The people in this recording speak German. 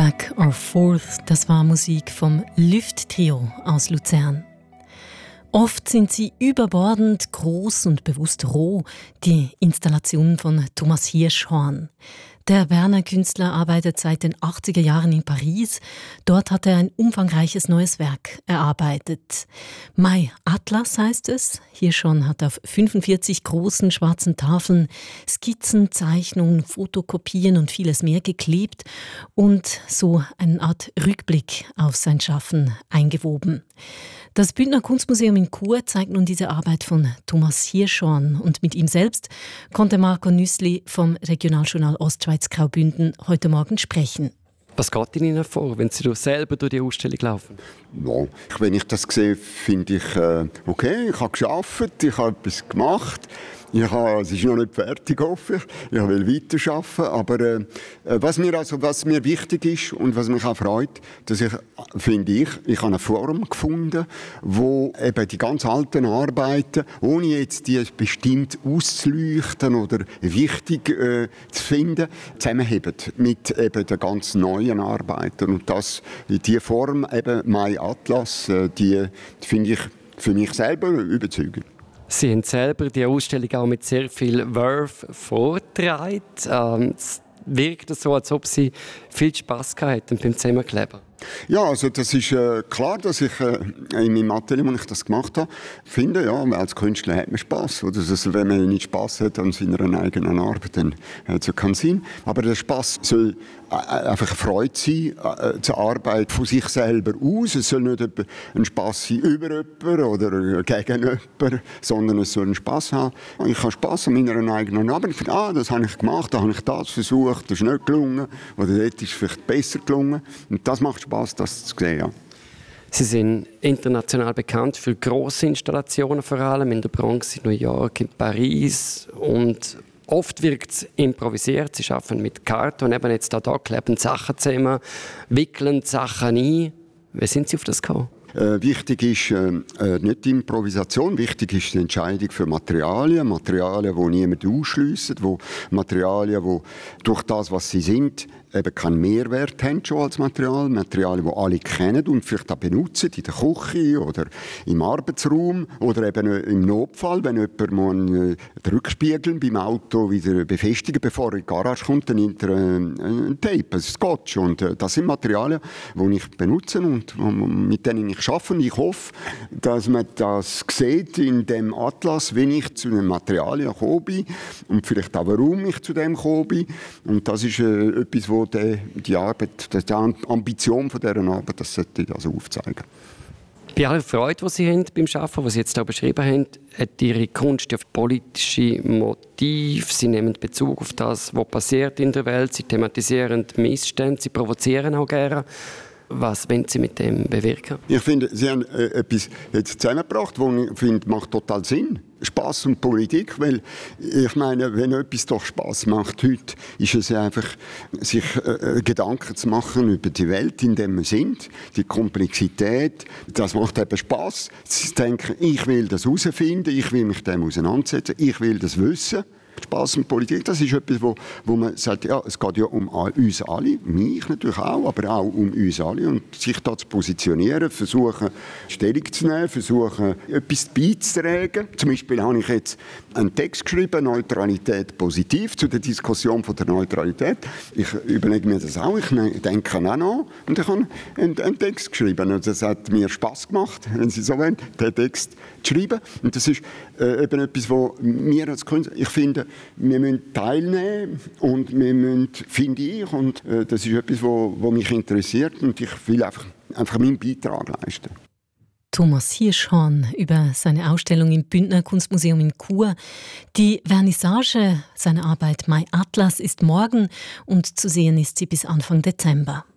Back or Forth, das war Musik vom Lüft-Trio aus Luzern. Oft sind sie überbordend groß und bewusst roh, die Installationen von Thomas Hirschhorn. Der Berner Künstler arbeitet seit den 80er Jahren in Paris. Dort hat er ein umfangreiches neues Werk erarbeitet. My Atlas heißt es. Hirschhorn hat auf 45 großen schwarzen Tafeln Skizzen, Zeichnungen, Fotokopien und vieles mehr geklebt und so eine Art Rückblick auf sein Schaffen eingewoben. Das Bündner Kunstmuseum in Chur zeigt nun diese Arbeit von Thomas Hirschhorn. Und mit ihm selbst konnte Marco Nüssli vom Regionaljournal Ostschweiz Graubünden heute Morgen sprechen. Was geht Ihnen vor, wenn Sie selber durch die Ausstellung laufen? Ja, wenn ich das sehe, finde ich, okay, ich habe gearbeitet, ich habe etwas gemacht. Es ist noch nicht fertig, hoffe ich. Ich will weiterarbeiten. Aber was mir wichtig ist und was mich auch freut, dass ich habe eine Form gefunden, wo eben die ganz alten Arbeiten, ohne jetzt die bestimmt auszuleuchten oder wichtig zu finden, zusammenheben mit eben den ganz neuen Arbeiten. Und die Form, eben My Atlas, die finde ich für mich selber überzeugend. Sie haben selber die Ausstellung auch mit sehr viel Verve vorgetragen. Es wirkt so, als ob Sie viel Spass hatten beim Zusammenkleben. Ja, also das ist klar, dass ich in meinem Atelier, wo ich das gemacht habe, finde, ja, als Künstler hat man Spass. Oder? Also, wenn man nicht Spass hat an seiner eigenen Arbeit, dann hat es ja keinen Sinn. Aber der Spass soll einfach eine Freude sein, zur Arbeit von sich selber aus. Es soll nicht ein Spass sein über jemanden oder gegen jemanden, sondern es soll einen Spass haben. Ich habe Spass an meiner eigenen Arbeit. Ich finde, das habe ich gemacht, da habe ich das versucht, das ist nicht gelungen. Oder dort ist es vielleicht besser gelungen. Und das macht Spass, das zu sehen. Ja. Sie sind international bekannt für grosse Installationen, vor allem in der Bronx, in New York, in Paris. Und oft wirkt es improvisiert. Sie arbeiten mit Karton, eben jetzt da kleben Sachen zusammen, wickeln Sachen ein. Wie sind Sie auf das gekommen? Wichtig ist nicht die Improvisation, wichtig ist die Entscheidung für Materialien, die niemand ausschliessen, Materialien, die durch das, was sie sind, eben keinen Mehrwert haben schon als Materialien, die alle kennen und vielleicht auch benutzen, in der Küche oder im Arbeitsraum oder eben im Notfall, wenn jemand den Rückspiegel beim Auto wieder befestigen, bevor er in die Garage kommt, dann nimmt er ein Tape, ein Scotch. Und das sind Materialien, die ich benutze und mit denen ich arbeite. Und ich hoffe, dass man das sieht in dem Atlas, wenn ich zu den Materialien gekommen bin und vielleicht auch, warum ich zu dem gekommen bin. Und das ist etwas, wo die Arbeit, die Ambition von dieser Arbeit, das sollte also aufzeigen. Bei aller Freude, die Sie haben beim Arbeiten, die Sie jetzt hier beschrieben haben, hat Ihre Kunst auf politische Motive. Sie nehmen Bezug auf das, was passiert in der Welt. Sie thematisieren Missstände, Sie provozieren auch gerne. Was wollen Sie mit dem bewirken? Ich finde, Sie haben etwas jetzt zusammengebracht, das ich finde, macht total Sinn. Spass und Politik, weil ich meine, wenn etwas doch Spass macht heute, ist es einfach, sich Gedanken zu machen über die Welt, in der wir sind, die Komplexität. Das macht eben Spass. Zu denken, ich will das herausfinden, ich will mich dem auseinandersetzen, ich will das wissen. Spass und Politik, das ist etwas, wo man sagt, ja, es geht ja um uns alle, mich natürlich auch, aber auch um uns alle. Und sich da zu positionieren, versuchen, Stellung zu nehmen, versuchen, etwas beizutragen. Zum Beispiel habe ich jetzt einen Text geschrieben, Neutralität positiv, zu der Diskussion von der Neutralität. Ich überlege mir das auch, ich denke auch noch. Und ich habe einen Text geschrieben. Und das hat mir Spass gemacht, wenn Sie so wollen, den Text zu schreiben. Und das ist eben etwas, wo mir als Künstler, ich finde, wir müssen teilnehmen und wir müssen, finde ich, und das ist etwas, was mich interessiert und ich will einfach meinen Beitrag leisten. Thomas Hirschhorn über seine Ausstellung im Bündner Kunstmuseum in Chur. Die Vernissage seiner Arbeit My Atlas ist morgen und zu sehen ist sie bis Anfang Dezember.